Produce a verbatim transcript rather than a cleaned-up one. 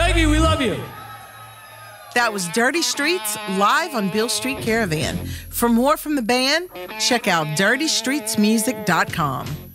Peggy, we love you. That was Dirty Streets live on Beale Street Caravan. For more from the band, check out dirty streets music dot com.